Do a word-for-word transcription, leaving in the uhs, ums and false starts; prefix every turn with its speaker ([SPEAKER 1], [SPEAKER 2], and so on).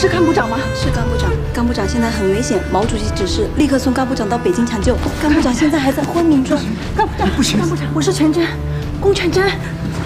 [SPEAKER 1] 是干部长吗？
[SPEAKER 2] 是干部长，干部长现在很危险，毛主席指示立刻送干部长到北京抢救。干部长现在还在昏迷中。
[SPEAKER 1] 干部长，不行！干部长，我是陈真，龚全真。